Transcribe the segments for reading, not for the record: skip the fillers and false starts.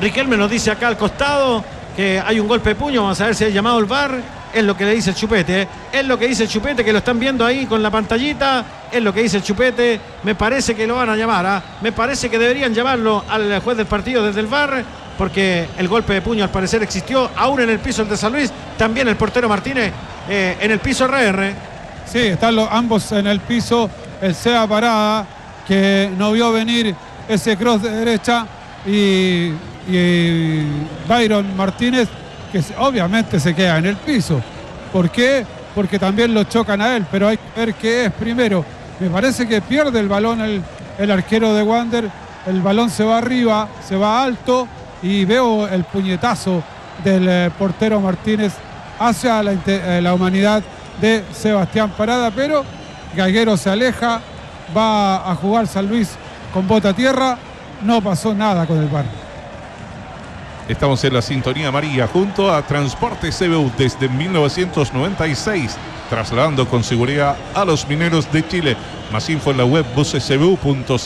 Riquelme nos dice acá al costado que hay un golpe de puño. Vamos a ver si hay llamado el VAR. Es lo que le dice el Chupete, es lo que dice el Chupete, que lo están viendo ahí con la pantallita. Es lo que dice el Chupete. Me parece que lo van a llamar, me parece que deberían llamarlo al juez del partido desde el VAR, porque el golpe de puño al parecer existió aún en el piso el de San Luis. También el portero Martínez en el piso RR. Sí, están ambos en el piso. El Seba Parada, que no vio venir ese cross de derecha, y Byron Martínez, que obviamente se queda en el piso. ¿Por qué? Porque también lo chocan a él, pero hay que ver qué es primero. Me parece que pierde el balón el arquero de Wander. El balón se va arriba, se va alto, y veo el puñetazo del portero Martínez hacia la humanidad de Sebastián Parada, pero Gaguero se aleja, va a jugar San Luis con bota a tierra. No pasó nada con el VAR. Estamos en la sintonía amarilla junto a Transporte CBU desde 1996, trasladando con seguridad a los mineros de Chile. Más info en la web busescbu.cl.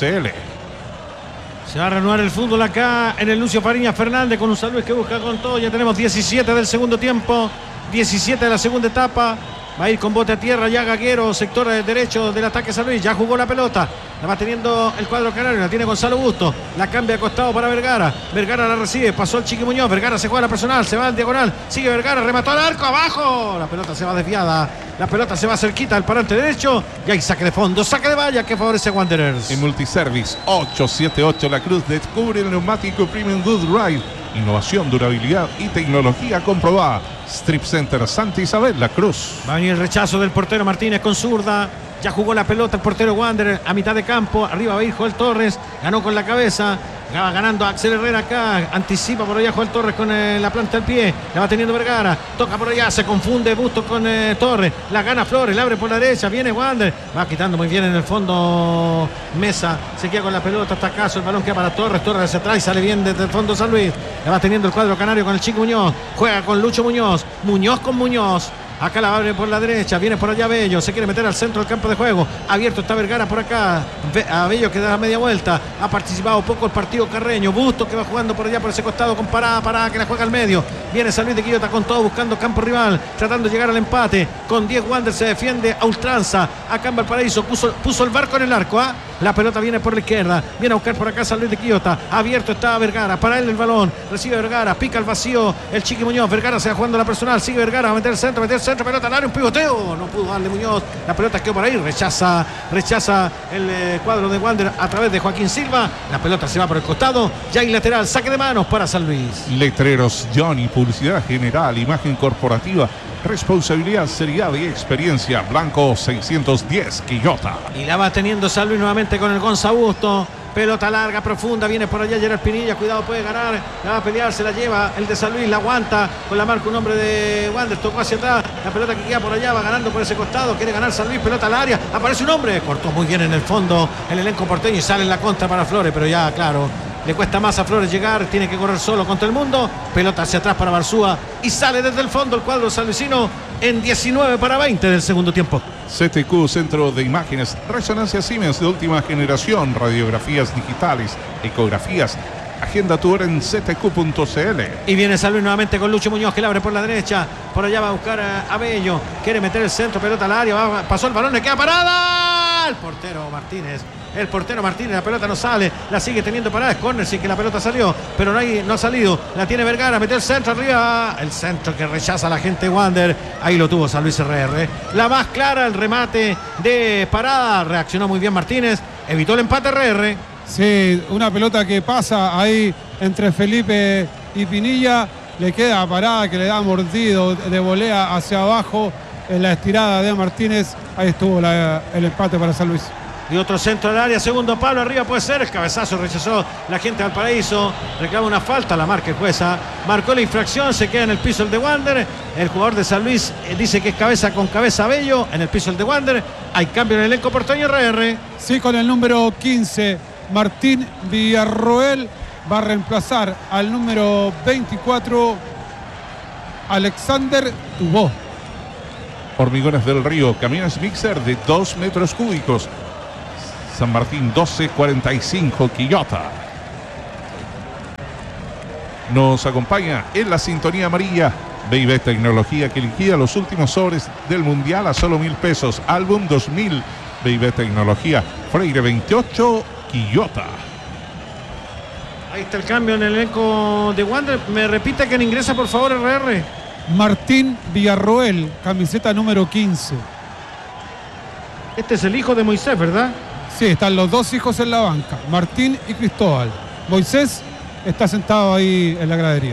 Se va a reanudar el fútbol acá en el Lucio Fariña Fernández con un San Luis que busca con todo. Ya tenemos 17 del segundo tiempo, 17 de la segunda etapa. Va a ir con bote a tierra ya Gaguero, sector derecho del ataque San Luis. Ya jugó la pelota, la va teniendo el cuadro canario, la tiene Gonzalo Busto. La cambia a costado para Vergara. Vergara la recibe, pasó el Chiqui Muñoz. Vergara se juega la personal, se va al diagonal. Sigue Vergara, remató al arco, abajo. La pelota se va desviada, la pelota se va cerquita al parante derecho. Y hay saque de fondo, saque de valla que favorece a Wanderers. En Multiservice 878 La Cruz, descubre el neumático Premium Good Ride. Innovación, durabilidad y tecnología comprobada. Strip Center Santa Isabel, La Cruz. Va a venir el rechazo del portero Martínez con zurda. Ya jugó la pelota el portero Wanderers a mitad de campo. Arriba va a ir Joel Torres. Ganó con la cabeza. Va ganando Axel Herrera acá. Anticipa por allá Joel Torres con la planta al pie. La va teniendo Vergara. Toca por allá. Se confunde Bustos con Torres. La gana Flores. La abre por la derecha. Viene Wanderers. Va quitando muy bien en el fondo Mesa. Se queda con la pelota. Hasta acaso el balón queda para Torres. Torres hacia atrás y sale bien desde el fondo San Luis. La va teniendo el cuadro canario con el Chico Muñoz. Juega con Lucho Muñoz. Muñoz con Muñoz. Acá la abre por la derecha, viene por allá Bello, se quiere meter al centro del campo de juego. Abierto está Vergara por acá. A Bello que da la media vuelta. Ha participado poco el partido Carreño. Bustos que va jugando por allá por ese costado con Parada que la juega al medio. Viene San Luis de Quillota con todo buscando campo rival, tratando de llegar al empate. Con 10 Wander se defiende a ultranza. Acá en Valparaíso puso el barco en el arco. La pelota viene por la izquierda. Viene a buscar por acá San Luis de Quillota. Abierto está Vergara. Para él el balón. Recibe Vergara. Pica al vacío el Chiqui Muñoz. Vergara se va jugando la personal. Sigue Vergara. Va a meter el centro. Pelota al área. Un pivoteo. No pudo darle Muñoz. La pelota quedó por ahí. Rechaza el cuadro de Wander a través de Joaquín Silva. La pelota se va por el costado. Ya hay lateral. Saque de manos para San Luis. Letreros Johnny. Publicidad general. Imagen corporativa. Responsabilidad, seriedad y experiencia. Blanco 610 Quillota. Y la va teniendo San Luis nuevamente con el Gonza Busto. Pelota larga, profunda, viene por allá Gerard Pinilla, cuidado, puede ganar, la va a pelear, se la lleva el de San Luis, la aguanta con la marca un hombre de Wander, tocó hacia atrás, la pelota que queda por allá, va ganando por ese costado, quiere ganar San Luis, pelota al área, aparece un hombre, cortó muy bien en el fondo el elenco porteño y sale en la contra para Flores, pero ya, claro, le cuesta más a Flores llegar, tiene que correr solo contra el mundo, pelota hacia atrás para Barzúa y sale desde el fondo el cuadro sanluisino en 19:20 del segundo tiempo. CTQ, Centro de Imágenes, Resonancia Siemens de última generación, radiografías digitales, ecografías. Agenda tu hora en ctq.cl. Y viene San Luis nuevamente con Lucho Muñoz que la abre por la derecha. Por allá va a buscar a Bello. Quiere meter el centro, pelota al área. Pasó el balón, le queda parada. El portero Martínez, la pelota no sale. La sigue teniendo parada. Es córner, sí que la pelota salió. Pero no ha salido. La tiene Vergara, mete el centro arriba. El centro que rechaza la gente Wander. Ahí lo tuvo San Luis RR. La más clara, el remate de Parada. Reaccionó muy bien Martínez. Evitó el empate RR. Sí, una pelota que pasa ahí entre Felipe y Pinilla, le queda Parada que le da mordido de volea hacia abajo en la estirada de Martínez. Ahí estuvo el empate para San Luis. Y otro centro del área, segundo palo, arriba puede ser, el cabezazo rechazó la gente de Valparaíso, reclama una falta, la marca el jueza, marcó la infracción, se queda en el piso el de Wander, el jugador de San Luis dice que es cabeza con cabeza Bello, en el piso el de Wander, hay cambio en el elenco porteño RR. Sí, con el número 15, Martín Villarroel va a reemplazar al número 24, Alexander Tubó. Hormigones del Río, camiones mixer de 2 metros cúbicos. San Martín 1245 Quillota. nos acompaña en la sintonía amarilla. BIB Tecnología, que liquida los últimos sobres del Mundial a solo 1.000 pesos. Álbum 2000, BIB Tecnología, Freire 28, Quillota. Ahí está el cambio en el elenco de Wander. Me repite que ingresa, por favor, RR. Martín Villarroel, camiseta número 15. Este es el hijo de Moisés, ¿verdad? Sí, están los dos hijos en la banca, Martín y Cristóbal. Moisés está sentado ahí en la gradería.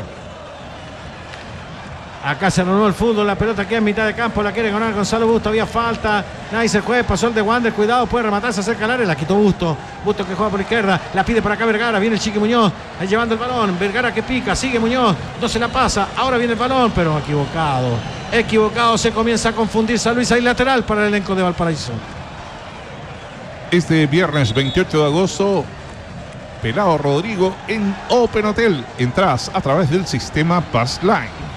Acá se reanudó el fútbol, la pelota queda en mitad de campo, la quiere ganar Gonzalo Busto, había falta, nadie se juega, pasó el de Wander, cuidado, puede rematar, se acerca al área, la quitó Busto que juega por la izquierda, la pide por acá Vergara, viene el Chiqui Muñoz, ahí llevando el balón, Vergara que pica, sigue Muñoz, no se la pasa, ahora viene el balón, pero equivocado, se comienza a confundir San Luis, ahí lateral para el elenco de Valparaíso. Este viernes 28 de agosto, Pelado Rodrigo en Open Hotel, entradas a través del sistema Passline.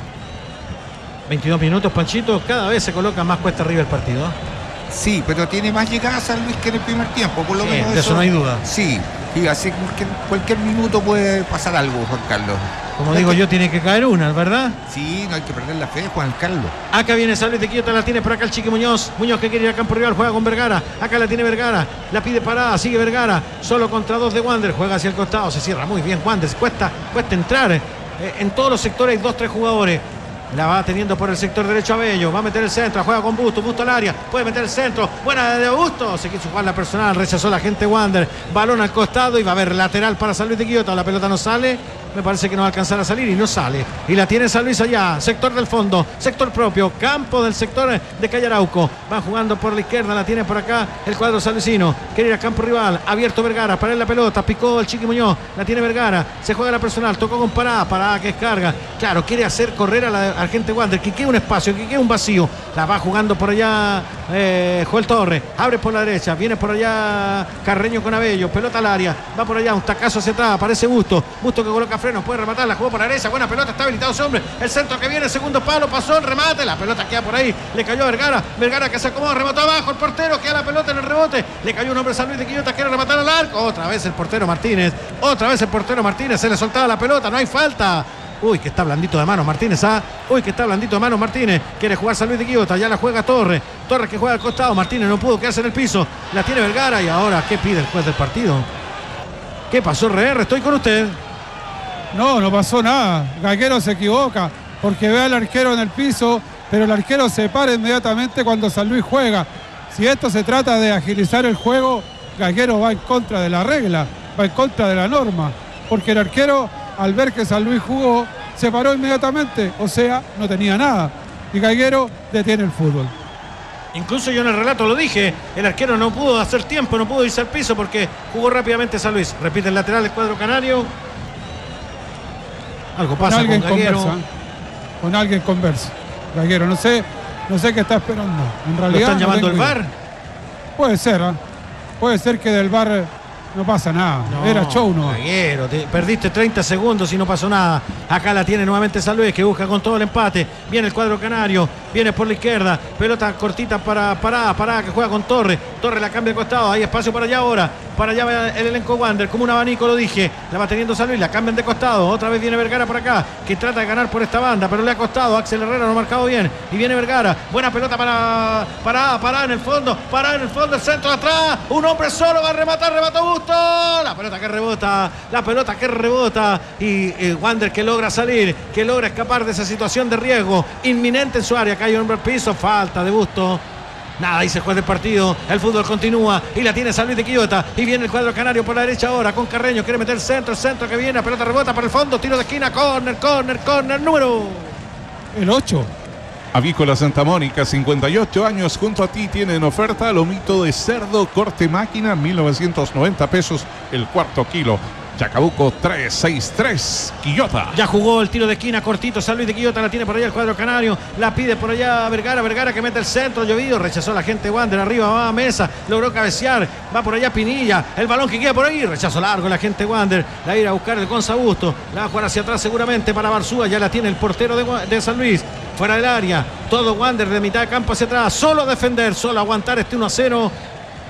22 minutos, Panchito, cada vez se coloca más cuesta arriba el partido. Sí, pero tiene más llegadas San Luis que en el primer tiempo, por lo menos de eso no hay duda. Sí, así que cualquier minuto puede pasar algo, Juan Carlos. Como digo yo, tiene que caer una, ¿verdad? Sí, no hay que perder la fe, Juan Carlos. Acá viene San Luis de Quillota, la tiene por acá el Chiqui Muñoz. Muñoz que quiere ir al campo rival, juega con Vergara. Acá la tiene Vergara, la pide parada, sigue Vergara. Solo contra dos de Wander, juega hacia el costado, se cierra muy bien Wander. Cuesta entrar. En todos los sectores hay 2-3 jugadores. La va teniendo por el sector derecho Abello. Va a meter el centro. Juega con Busto al área. Puede meter el centro. Buena de Busto. Se quiso jugar la personal. Rechazó la gente Wander. Balón al costado. Y va a haber lateral para San Luis de Quillota. La pelota no sale. Me parece que no va a alcanzar a salir y no sale. Y la tiene San Luis allá. Sector del fondo. Sector propio. Campo del sector de Calle Arauco. Va jugando por la izquierda. La tiene por acá el cuadro sanluisino. Quiere ir al campo rival. Abierto Vergara. Para él la pelota. Picó el Chiqui Muñoz. La tiene Vergara. Se juega la personal. Tocó con Parada. Parada que descarga. Claro, quiere hacer correr a la gente Wander. Que quede un espacio. Que quede un vacío. La va jugando por allá Joel Torres. Abre por la derecha. Viene por allá Carreño con Abello. Pelota al área. Va por allá. Un tacazo hacia atrás. Aparece Busto. Busto que coloca freno, puede rematar, la jugó por la derecha, buena pelota, está habilitado ese hombre, el centro que viene, segundo palo, pasó el remate, la pelota queda por ahí, le cayó a Vergara, Vergara que se acomoda, remató abajo, el portero, queda la pelota en el rebote, le cayó un hombre San Luis de Quillota, quiere rematar al arco, otra vez el portero Martínez, se le soltaba la pelota, no hay falta. Uy, que está blandito de mano Martínez, quiere jugar San Luis de Quillota, ya la juega Torres que juega al costado, Martínez no pudo quedarse en el piso, la tiene Vergara y ahora, ¿qué pide el juez del partido? ¿Qué pasó, RR? Estoy con usted. No pasó nada. Gaguero se equivoca porque ve al arquero en el piso, pero el arquero se para inmediatamente cuando San Luis juega. Si esto se trata de agilizar el juego, Gaguero va en contra de la regla, va en contra de la norma, porque el arquero, al ver que San Luis jugó, se paró inmediatamente, o sea, no tenía nada. Y Gaguero detiene el fútbol. Incluso yo en el relato lo dije, el arquero no pudo hacer tiempo, no pudo irse al piso porque jugó rápidamente San Luis. Repite el lateral del cuadro canario. Algo pasa con Gaguero. Con alguien conversa. Gaguero, no sé qué está esperando. En realidad, ¿lo están llamando el VAR? Puede ser, ¿eh? Puede ser que del VAR no pasa nada. Era show, ¿no? Gaguero, perdiste 30 segundos y no pasó nada. Acá la tiene nuevamente San Luis, que busca con todo el empate. Viene el cuadro canario, viene por la izquierda. Pelota cortita para Pará, que juega con Torres. Torres la cambia de costado, hay espacio para allá ahora. Para allá va el elenco Wander, como un abanico lo dije. La va teniendo San Luis, la cambian de costado. Otra vez viene Vergara por acá, que trata de ganar por esta banda, pero le ha costado. Axel Herrera no ha marcado bien. Y viene Vergara, buena pelota para Pará en el fondo, el centro de atrás. Un hombre solo va a rematar, remató Busto. La pelota que rebota. Y Wander que logra salir, que logra escapar de esa situación de riesgo inminente en su área. Cae un hombre al piso, falta de Busto. Nada, ahí se juega el partido, el fútbol continúa y la tiene San Luis de Quillota y viene el cuadro canario por la derecha ahora con Carreño, quiere meter el centro que viene, la pelota rebota para el fondo, tiro de esquina, córner, número el 8. Avícola Santa Mónica, 58 años, junto a ti tienen oferta lomito de cerdo corte máquina, 1.990 pesos el cuarto kilo. Chacabuco 363, Quillota. Ya jugó el tiro de esquina cortito, San Luis de Quillota la tiene por allá el cuadro canario, la pide por allá Vergara que mete el centro, llovido, rechazó la gente Wander, arriba va a Mesa, logró cabecear, va por allá Pinilla, el balón que queda por ahí, rechazo largo la gente Wander, la ir a buscar el Gonza Busto, la va a jugar hacia atrás seguramente para Barzúa, ya la tiene el portero de San Luis, fuera del área, todo Wander de mitad de campo hacia atrás, solo defender, solo aguantar este 1-0.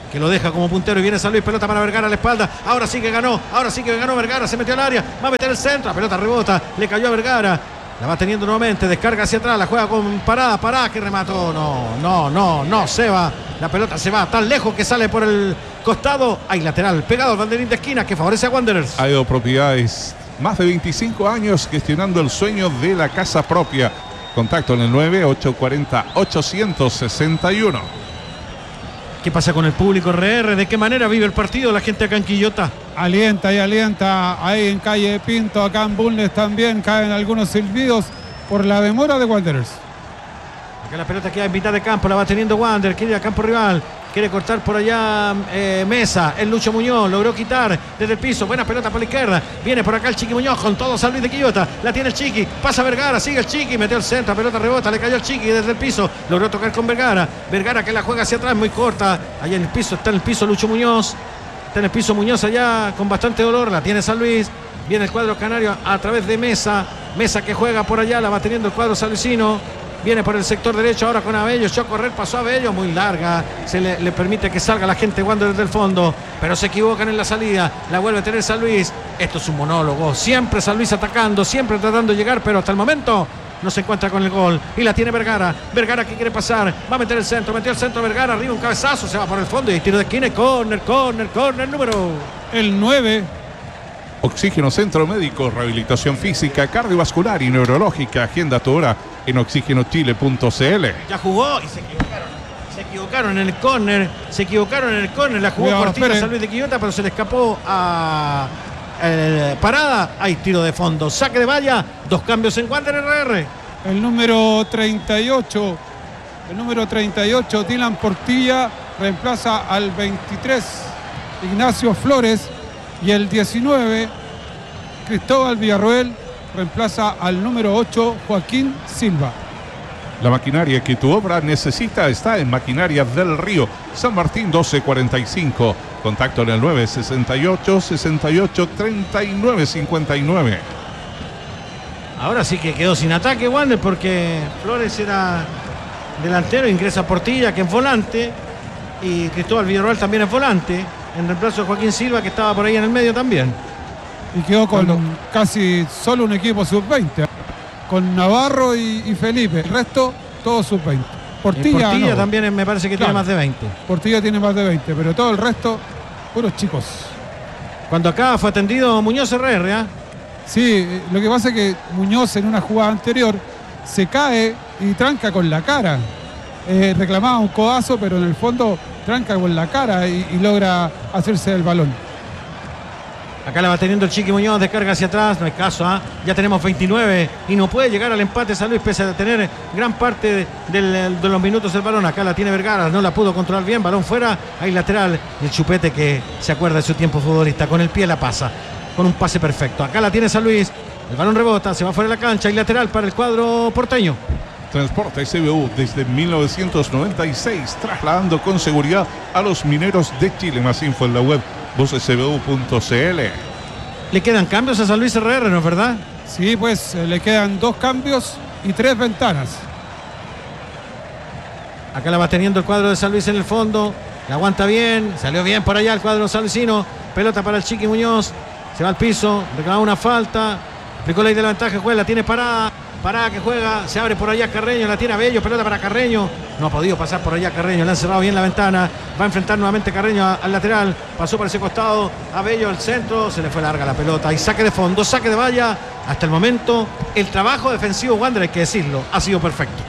que lo deja como puntero y viene San Luis, pelota para Vergara a la espalda, ahora sí que ganó Vergara, se metió al área, va a meter el centro, la pelota rebota, le cayó a Vergara, la va teniendo nuevamente, descarga hacia atrás, la juega con Parada que remató, no, se va, la pelota se va tan lejos que sale por el costado, hay lateral, pegado al banderín de esquina que favorece a Wanderers. Ha ido propiedades, más de 25 años gestionando el sueño de la casa propia. Contacto en el 9-840-861. ¿Qué pasa con el público RR? ¿De qué manera vive el partido la gente acá en Quillota? Alienta ahí en calle Pinto, acá en Bulnes también caen algunos silbidos por la demora de Wanderers. Acá la pelota queda en mitad de campo, la va teniendo Wander, quiere ir a campo rival, quiere cortar por allá Mesa, el Lucho Muñoz, logró quitar desde el piso, buena pelota por la izquierda, viene por acá el Chiqui Muñoz con todo San Luis de Quillota, la tiene el Chiqui, pasa Vergara, sigue el Chiqui, metió el centro, pelota rebota, le cayó el Chiqui desde el piso, logró tocar con Vergara que la juega hacia atrás, muy corta, allá en el piso, está en el piso Lucho Muñoz, está en el piso Muñoz allá con bastante dolor, la tiene San Luis, viene el cuadro canario a través de Mesa que juega por allá, la va teniendo el cuadro salesino. Viene por el sector derecho ahora con Abello, echó a correr, pasó a Abello, muy larga, se le permite que salga la gente Wander desde el fondo, pero se equivocan en la salida, la vuelve a tener San Luis, esto es un monólogo, siempre San Luis atacando, siempre tratando de llegar, pero hasta el momento no se encuentra con el gol, y la tiene Vergara que quiere pasar, va a meter el centro, metió el centro Vergara, arriba un cabezazo, se va por el fondo y tiro de esquina, córner, número... El 9. Oxígeno Centro Médico, rehabilitación física, cardiovascular y neurológica. Agenda tu hora en oxigenochile.cl. Ya jugó y se equivocaron en el córner, la jugó cortita San Luis de Quillota, pero se le escapó a Parada, hay tiro de fondo, saque de valla, 2 cambios en Wander RR. El número 38, Dylan Portilla reemplaza al 23, Ignacio Flores, y el 19, Cristóbal Villarroel, reemplaza al número 8, Joaquín Silva. La maquinaria que tu obra necesita está en Maquinarias del Río, San Martín 1245. Contacto en el 968-68-3959. Ahora sí que quedó sin ataque Wander porque Flores era delantero, ingresa Portilla que es volante y Cristóbal Villarroel también es volante, en reemplazo de Joaquín Silva que estaba por ahí en el medio también. Y quedó con casi solo un equipo sub-20, con Navarro y Felipe, el resto todo sub-20. Portilla no. También me parece que tiene más de 20. Portilla tiene más de 20, pero todo el resto, puros chicos. Cuando acá fue atendido Muñoz RR, ¿ah? Sí, lo que pasa es que Muñoz en una jugada anterior se cae y tranca con la cara. Reclamaba un codazo, pero en el fondo tranca con la cara y logra hacerse el balón. Acá la va teniendo el Chiqui Muñoz, descarga hacia atrás, no hay caso, ¿ah? Ya tenemos 29 y no puede llegar al empate San Luis pese a tener gran parte de los minutos del balón. Acá la tiene Vergara, no la pudo controlar bien, balón fuera, hay lateral. Y el Chupete que se acuerda de su tiempo futbolista, con el pie la pasa, con un pase perfecto. Acá la tiene San Luis, el balón rebota, se va fuera de la cancha y lateral para el cuadro porteño. Transporte CBU desde 1996, trasladando con seguridad a los mineros de Chile. Más info en la web bucescbu.cl. Le quedan cambios a San Luis RR, ¿no es verdad? Sí, pues le quedan 2 cambios y 3 ventanas. Acá la va teniendo el cuadro de San Luis en el fondo, la aguanta bien, salió bien por allá el cuadro salesino, pelota para el Chiqui Muñoz, se va al piso, reclama una falta, aplicó la ley de la ventaja, juega, la tiene Parada que juega, se abre por allá Carreño, la tiene Abello, pelota para Carreño, no ha podido pasar por allá Carreño, le han cerrado bien la ventana, va a enfrentar nuevamente Carreño al lateral, pasó por ese costado, Abello al centro, se le fue larga la pelota y saque de fondo, saque de valla. Hasta el momento el trabajo defensivo Wander, hay que decirlo, ha sido perfecto.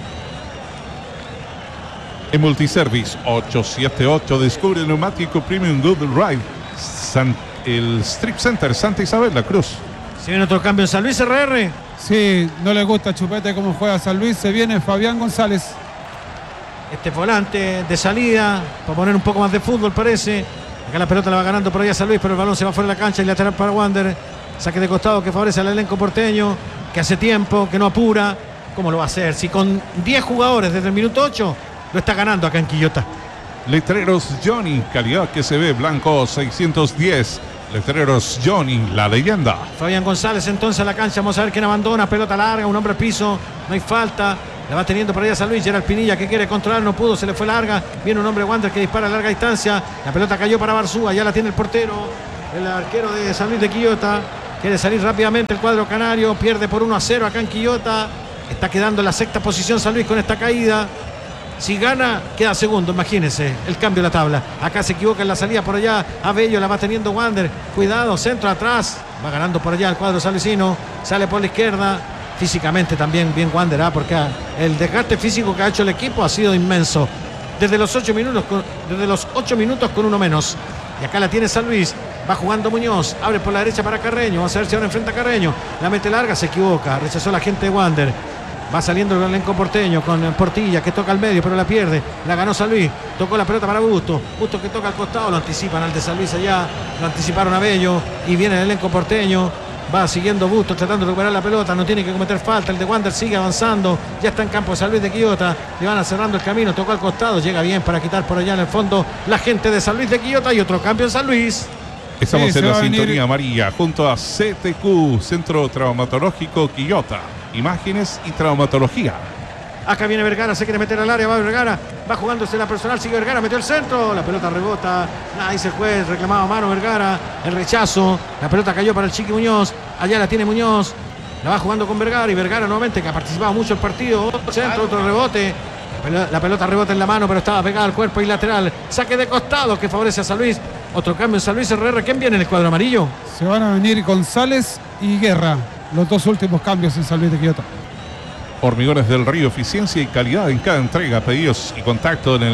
En Multiservice 878 descubre el neumático Premium Good Ride, el Strip Center Santa Isabel, La Cruz. Se viene otro cambio en San Luis RR. Sí, no le gusta a Chupete cómo juega San Luis. Se viene Fabián González. Este volante de salida, para poner un poco más de fútbol parece. Acá la pelota la va ganando por allá San Luis, pero el balón se va fuera de la cancha y lateral para Wander. Saque de costado que favorece al elenco porteño, que hace tiempo, que no apura. ¿Cómo lo va a hacer? Si con 10 jugadores desde el minuto 8 lo está ganando acá en Quillota. Letreros Johnny, calidad que se ve, blanco 610. Letreros Johnny, la leyenda. Fabián González entonces a la cancha, vamos a ver quién abandona, pelota larga, un hombre al piso, no hay falta. La va teniendo por allá San Luis. Gerald Pinilla que quiere controlar, no pudo, se le fue larga. Viene un hombre Wander que dispara a larga distancia. La pelota cayó para Barzúa, ya la tiene el portero. El arquero de San Luis de Quillota. Quiere salir rápidamente el cuadro canario. Pierde por 1-0 acá en Quillota. Está quedando en la sexta posición San Luis con esta caída. Si gana, queda segundo, imagínense el cambio de la tabla. Acá se equivoca en la salida por allá. Abello la va teniendo Wander. Cuidado, centro atrás. Va ganando por allá el cuadro salesino. Sale por la izquierda. Físicamente también bien Wander, porque el desgaste físico que ha hecho el equipo ha sido inmenso. Desde los 8 minutos con uno menos. Y acá la tiene San Luis. Va jugando Muñoz. Abre por la derecha para Carreño. Vamos a ver si ahora enfrenta a Carreño. La mete larga, se equivoca. Rechazó la gente de Wander. Va saliendo el elenco porteño con Portilla que toca al medio pero la pierde. La ganó San Luis. Tocó la pelota para Busto. Busto que toca al costado. Lo anticipan al de San Luis allá. Lo anticiparon a Bello. Y viene el elenco porteño. Va siguiendo Busto tratando de recuperar la pelota. No tiene que cometer falta. El de Wander sigue avanzando. Ya está en campo de San Luis de Quillota. Le van cerrando el camino. Tocó al costado. Llega bien para quitar por allá en el fondo la gente de San Luis de Quillota. Y otro cambio en San Luis. Estamos en la sintonía amarilla junto a CTQ, Centro Traumatológico Quillota. Imágenes y traumatología. Acá viene Vergara, se quiere meter al área, va Vergara, va jugándose la personal, sigue Vergara, metió el centro, la pelota rebota, dice el juez, reclamaba mano Vergara, el rechazo, la pelota cayó para el Chiqui Muñoz, allá la tiene Muñoz, la va jugando con Vergara y Vergara nuevamente que ha participado mucho en el partido, otro centro, otro rebote, la pelota rebota en la mano pero estaba pegada al cuerpo y lateral, saque de costado que favorece a San Luis, otro cambio en San Luis RR, ¿quién viene en el cuadro amarillo? Se van a venir González y Guerra, los dos últimos cambios en San Luis de Quillota. Hormigones del Río, eficiencia y calidad en cada entrega. Pedidos y contacto en el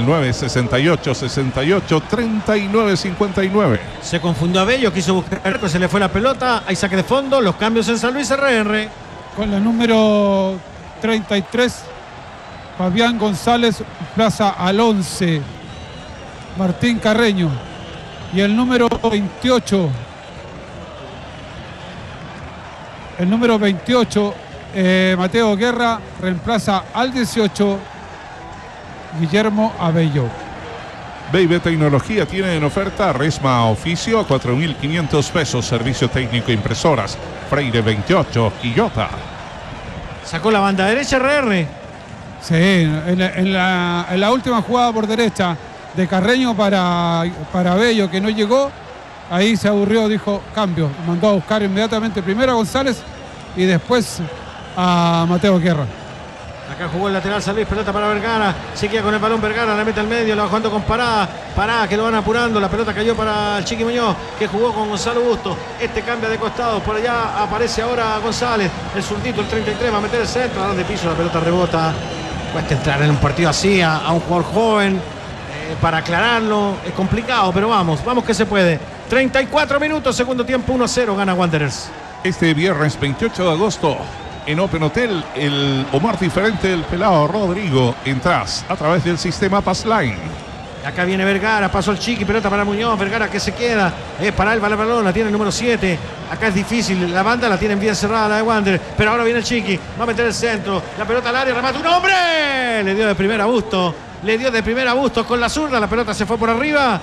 968-68-3959. Se confundió Abello, quiso buscar, se le fue la pelota. Hay saque de fondo, los cambios en San Luis RR. Con la número 33, Fabián González plaza al 11, Martín Carreño. Y el número 28, Mateo Guerra reemplaza al 18, Guillermo Abello. BB Tecnología tiene en oferta Resma Oficio a 4.500 pesos, servicio técnico impresoras, Freire 28, Quillota. Sacó la banda derecha RR. Sí, en la última jugada por derecha de Carreño para Abello que no llegó, ahí se aburrió, dijo cambio, mandó a buscar inmediatamente primero a González y después a Mateo Guerra. Acá jugó el lateral San Luis, pelota para Vergara, se queda con el balón Vergara, la mete al medio, la va jugando con Pará, que lo van apurando, la pelota cayó para el Chiqui Muñoz, que jugó con Gonzalo Busto, cambia de costado, por allá aparece ahora González, el zurdito, el 33, va a meter el centro, a dar de piso, la pelota rebota, cuesta entrar en un partido así a un jugador joven, para aclararlo, es complicado, pero vamos que se puede. 34 minutos, segundo tiempo, 1-0, gana Wanderers. Este viernes 28 de agosto, en Open Hotel, el Omar diferente del pelado Rodrigo. Entras a través del sistema Passline. Acá viene Vergara, pasó el Chiqui, pelota para Muñoz, Vergara que se queda, para él, va el balón, la tiene el número 7, acá es difícil, la banda la tienen bien cerrada la de Wander, pero ahora viene el Chiqui, va a meter el centro, la pelota al área, remata un hombre, le dio de primera a Busto con la zurda, la pelota se fue por arriba,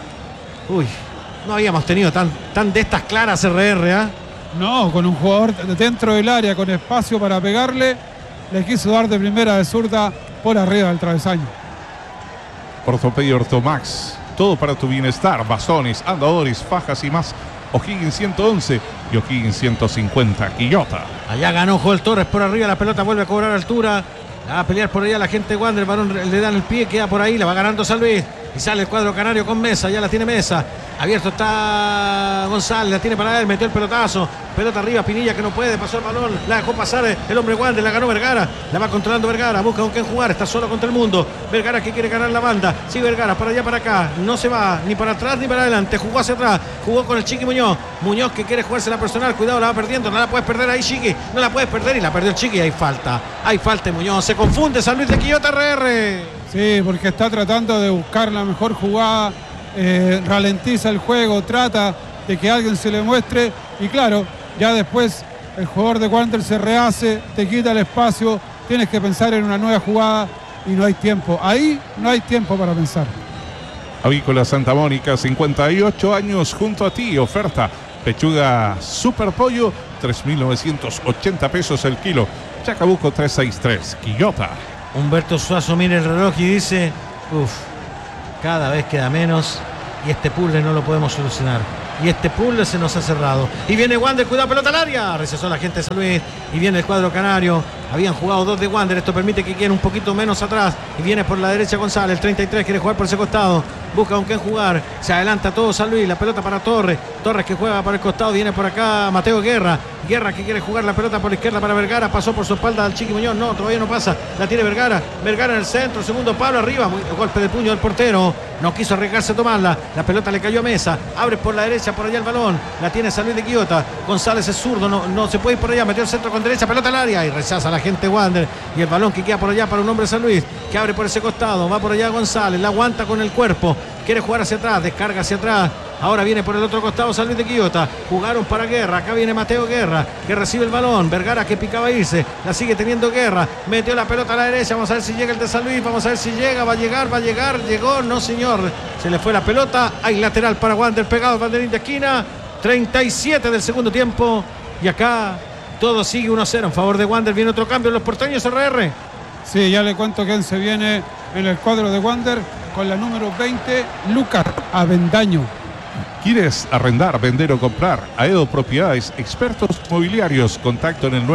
no habíamos tenido tan de estas claras RR, No, con un jugador dentro del área, con espacio para pegarle, le quiso dar de primera de zurda por arriba del travesaño. Ortopedia Ortomax, todo para tu bienestar, bastones, andadores, fajas y más. O'Higgins 111 y O'Higgins 150, Quillota. Allá ganó Joel Torres por arriba, la pelota vuelve a cobrar altura, la va a pelear por allá la gente de Wander, el balón le dan el pie, queda por ahí, la va ganando San Luis. Y sale el cuadro canario con Mesa, ya la tiene Mesa. Abierto está González, la tiene para él, metió el pelotazo. Pelota arriba, Pinilla que no puede, pasó el balón, la dejó pasar el hombre Wander, la ganó Vergara. La va controlando Vergara, busca con quién jugar, está solo contra el mundo. Vergara que quiere ganar la banda. Sí, Vergara, para allá, para acá. No se va ni para atrás ni para adelante. Jugó hacia atrás, jugó con el Chiqui Muñoz. Muñoz que quiere jugarse la personal, cuidado, la va perdiendo. No la puedes perder ahí, Chiqui. No la puedes perder y la perdió el Chiqui y hay falta. Hay falta Muñoz, se confunde San Luis de Quillota RR. Sí, porque está tratando de buscar la mejor jugada, ralentiza el juego, trata de que alguien se le muestre y claro, ya después el jugador de Wander se rehace, te quita el espacio, tienes que pensar en una nueva jugada y no hay tiempo. Ahí no hay tiempo para pensar. Avícola Santa Mónica, 58 años junto a ti, oferta pechuga super pollo, 3.980 pesos el kilo. Chacabuco 363, Quillota. Humberto Suazo mira el reloj y dice, cada vez queda menos y este puzzle no lo podemos solucionar. Y este puzzle se nos ha cerrado. Y viene Wander, cuidado, pelota al área. Rechazó la gente de San Luis. Y viene el cuadro canario. Habían jugado 2 de Wander. Esto permite que queden un poquito menos atrás. Y viene por la derecha González. El 33 quiere jugar por ese costado. Busca con quién jugar. Se adelanta todo San Luis. La pelota para Torres. Torres que juega para el costado. Viene por acá Mateo Guerra. Guerra que quiere jugar la pelota por la izquierda para Vergara. Pasó por su espalda al Chiqui Muñoz. No, todavía no pasa. La tiene Vergara. Vergara en el centro. Segundo palo arriba. Golpe de puño del portero. No quiso arriesgarse a tomarla. La pelota le cayó a Mesa. Abre por la derecha. Por allá el balón. La tiene San Luis de Quillota. González es zurdo. No se puede ir por allá. Metió el centro con derecha. Pelota al área. Y rechaza la gente Wander. Y el balón que queda por allá para un hombre de San Luis. Que abre por ese costado. Va por allá González. La aguanta con el cuerpo. Quiere jugar hacia atrás. Descarga hacia atrás. Ahora viene por el otro costado San Luis de Quillota. Jugaron para Guerra. Acá viene Mateo Guerra, que recibe el balón. Vergara que picaba a irse. La sigue teniendo Guerra. Metió la pelota a la derecha. Vamos a ver si llega el de San Luis. Vamos a ver si llega. Va a llegar. Llegó. No, señor. Se le fue la pelota. Hay lateral para Wander. Pegado el banderín de esquina. 37 del segundo tiempo. Y acá todo sigue 1-0 en favor de Wander. Viene otro cambio en los porteños, RR. Sí, ya le cuento quién se viene en el cuadro de Wander con la número 20, Lucas Avendaño. ¿Quieres arrendar, vender o comprar? Aedo Propiedades, expertos mobiliarios. Contacto en el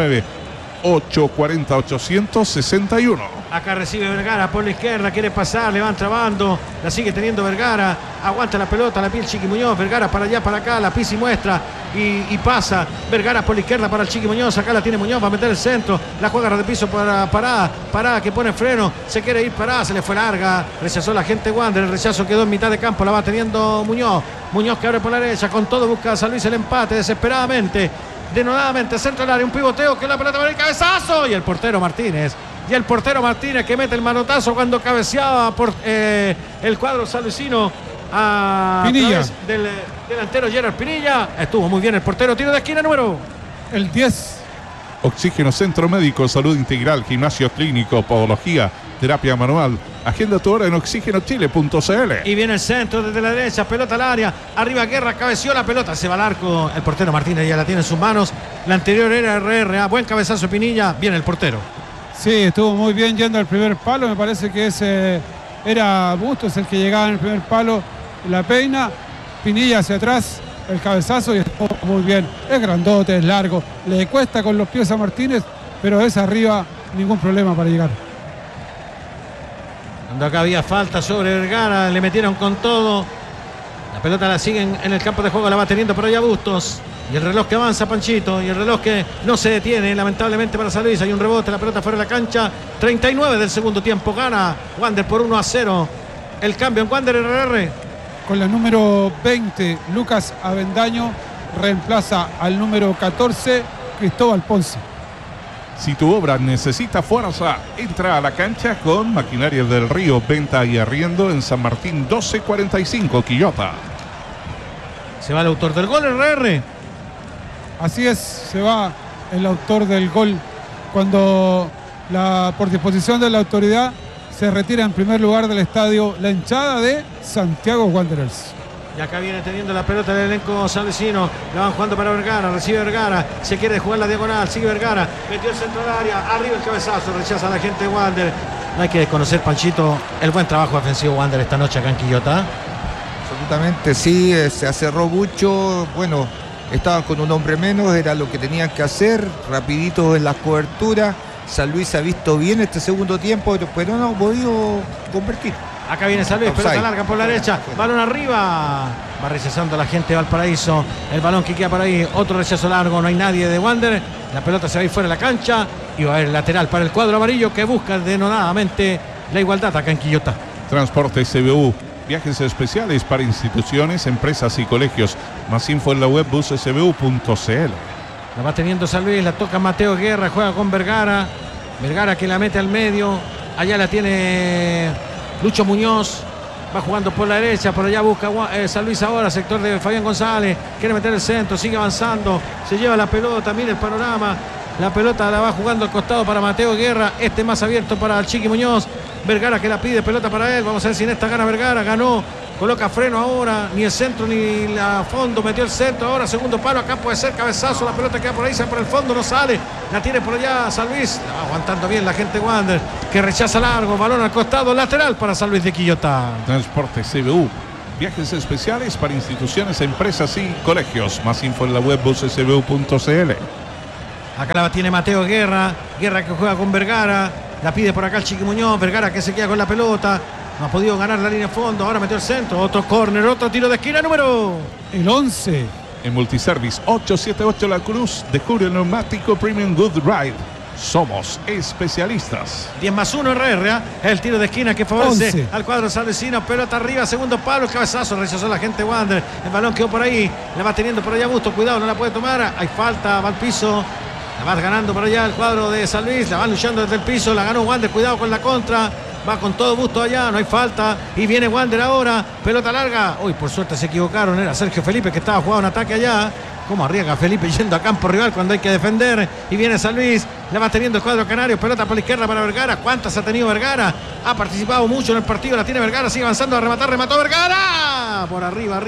9-840-861. Acá recibe Vergara por la izquierda, quiere pasar, le van trabando, la sigue teniendo Vergara, aguanta la pelota, la pide el Chiqui Muñoz, Vergara para allá, para acá, la pisa y muestra y pasa, Vergara por la izquierda para el Chiqui Muñoz, acá la tiene Muñoz, va a meter el centro, la juega de piso para Pará, que pone freno, se quiere ir Pará, se le fue larga, rechazó la gente Wander, el rechazo quedó en mitad de campo, la va teniendo Muñoz que abre por la derecha, con todo busca a San Luis el empate, desesperadamente, denodadamente, centro del área, un pivoteo, que la pelota va a ir cabezazo, y el portero Martínez que mete el manotazo cuando cabeceaba por el cuadro salucino a través del delantero Gerard Pinilla. Estuvo muy bien el portero, tiro de esquina número el 10. Oxígeno Centro Médico, Salud Integral, Gimnasio Clínico, Podología, Terapia Manual. Agenda tu hora en oxigenochile.cl. Y viene el centro desde la derecha, pelota al área, arriba Guerra, cabeció la pelota, se va al arco, el portero Martínez ya la tiene en sus manos, la anterior era RRA, buen cabezazo Pinilla, viene el portero. Sí, estuvo muy bien yendo al primer palo, me parece que ese era Bustos el que llegaba en el primer palo, la peina, Pinilla hacia atrás, el cabezazo y estuvo muy bien, es grandote, es largo, le cuesta con los pies a Martínez, pero es arriba, ningún problema para llegar. Cuando acá había falta sobre Vergara, le metieron con todo, la pelota la siguen en el campo de juego, la va teniendo por allá Bustos. Y el reloj que avanza, Panchito, y el reloj que no se detiene, lamentablemente para San Luis. Hay un rebote, la pelota fuera de la cancha. 39 del segundo tiempo, gana Wander por 1-0. El cambio en Wander, RR. Con la número 20, Lucas Avendaño, reemplaza al número 14, Cristóbal Ponce. Si tu obra necesita fuerza, entra a la cancha con Maquinarias del Río, venta y arriendo en San Martín 1245, Quillota. Se va el autor del gol, RR. Así es, se va el autor del gol cuando por disposición de la autoridad se retira en primer lugar del estadio la hinchada de Santiago Wanderers. Y acá viene teniendo la pelota del elenco salesino, la van jugando para Vergara, recibe Vergara, se quiere jugar la diagonal, sigue Vergara, metió el centro del área, arriba el cabezazo, rechaza a la gente de Wander. No hay que desconocer, Panchito, el buen trabajo defensivo Wander esta noche acá en Quillota. Absolutamente sí, se acerró mucho, bueno, estaban con un hombre menos, era lo que tenían que hacer, rapiditos en las coberturas. San Luis ha visto bien este segundo tiempo, pero no ha podido convertir. Acá viene San Luis, pelota larga por la derecha, balón arriba, va rechazando la gente de Valparaíso, el balón que queda por ahí, otro rechazo largo, no hay nadie de Wander, la pelota se va a ir fuera de la cancha y va a haber lateral para el cuadro amarillo que busca denodadamente la igualdad acá en Quillota. Transporte CBU, viajes especiales para instituciones, empresas y colegios. Más info en la web busesbu.cl. La va teniendo San Luis, la toca Mateo Guerra, juega con Vergara, Vergara que la mete al medio, allá la tiene Lucho Muñoz, va jugando por la derecha, por allá busca San Luis ahora, sector de Fabián González, quiere meter el centro, sigue avanzando, se lleva la pelota, mira el panorama, la pelota la va jugando al costado para Mateo Guerra, más abierto para el Chiqui Muñoz, Vergara que la pide, pelota para él, vamos a ver si en esta gana Vergara, ganó Coloca freno ahora, ni el centro ni la fondo, metió el centro, ahora segundo palo, acá puede ser cabezazo, la pelota queda por ahí, sale por el fondo, no sale, la tiene por allá San Luis, aguantando bien la gente Wander, que rechaza largo, balón al costado, lateral para San Luis de Quillota. Transporte CBU. Viajes especiales para instituciones, empresas y colegios. Más info en la web bussescbu.cl. Acá la tiene Mateo Guerra que juega con Vergara, la pide por acá el Chiqui Muñoz, Vergara que se queda con la pelota. No ha podido ganar la línea de fondo, ahora metió el centro, otro córner, otro tiro de esquina, número el 11. En Multiservice 878 La Cruz, descubre el neumático Premium Good Ride. Somos especialistas. 10+1 RR, el tiro de esquina que favorece 11 al cuadro salesino, pelota arriba, segundo palo, el cabezazo, rechazó la gente Wander, el balón quedó por ahí, la va teniendo por allá Busto, cuidado, no la puede tomar, hay falta, va al piso, la va ganando por allá el cuadro de San Luis, la va luchando desde el piso, la ganó Wander, cuidado con la contra. Va con todo Busto allá, no hay falta. Y viene Wander ahora, pelota larga. Uy, por suerte se equivocaron, era Sergio Felipe que estaba jugando un ataque allá. Cómo arriesga Felipe yendo a campo rival cuando hay que defender. Y viene San Luis, la va teniendo el cuadro canario, pelota por la izquierda para Vergara. ¿Cuántas ha tenido Vergara? Ha participado mucho en el partido, la tiene Vergara, sigue avanzando a rematar, remató Vergara. Por arriba.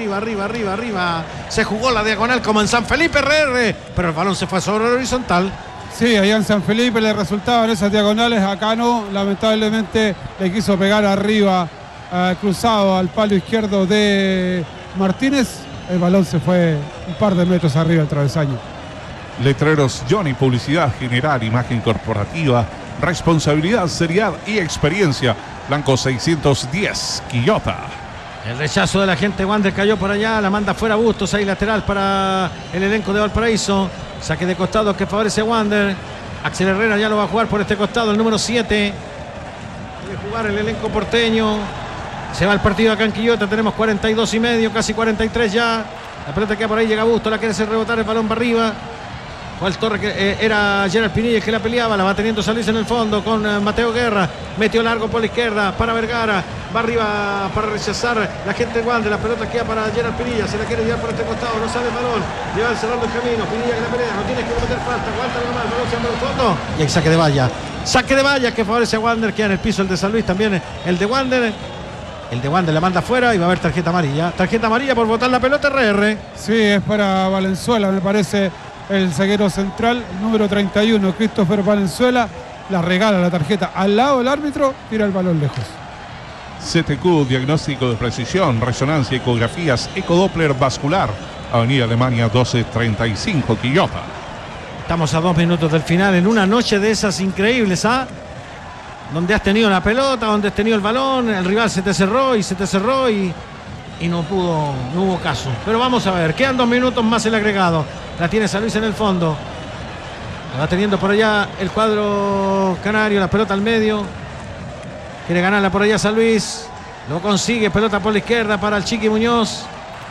Se jugó la diagonal como en San Felipe RR, pero el balón se fue sobre el horizontal. Sí, allá en San Felipe le resultaban esas diagonales, acá no, lamentablemente le quiso pegar arriba, cruzado al palo izquierdo de Martínez, el balón se fue un par de metros arriba del travesaño. Letreros Johnny, publicidad general, imagen corporativa, responsabilidad, seriedad y experiencia. Blanco 610, Quillota. El rechazo de la gente Wander cayó por allá, la manda fuera Bustos, ahí lateral para el elenco de Valparaíso. Saque de costado que favorece a Wander. Axel Herrera ya lo va a jugar por este costado, el número 7. Quiere jugar el elenco porteño. Se va el partido acá en Quillota, tenemos 42,5, casi 43 ya. La pelota queda por ahí, llega Bustos, la quiere hacer rebotar, el balón para arriba. Juan Torres, que era Gerard Pinilla que la peleaba, la va teniendo San Luis en el fondo con Mateo Guerra. Metió largo por la izquierda para Vergara. Va arriba para rechazar la gente de Wander. La pelota queda para Gerard Pinilla. Se la quiere llevar por este costado. No sale el balón. Lleva cerrando el camino. Pinilla que la pelea. No tiene que cometer falta. Aguanta nomás. El balón se llama el fondo. Y hay saque de valla. Saque de valla que favorece a Wander. Queda en el piso el de San Luis también. El de Wander. El de Wander la manda afuera y va a haber tarjeta amarilla. Tarjeta amarilla por botar la pelota RR. Sí, es para Valenzuela, me parece. El zaguero central, número 31, Christopher Valenzuela, la regala la tarjeta al lado del árbitro, tira el balón lejos. CTQ, diagnóstico de precisión, resonancia, ecografías, ecodoppler vascular. Avenida Alemania 1235, Quillota. Estamos a 2 minutos del final en una noche de esas increíbles, ¿ah? Donde has tenido la pelota, donde has tenido el balón, el rival se te cerró y no hubo caso. Pero vamos a ver, quedan 2 minutos más el agregado. La tiene San Luis en el fondo. La va teniendo por allá el cuadro canario, la pelota al medio. Quiere ganarla por allá San Luis. Lo consigue, pelota por la izquierda para el Chiqui Muñoz.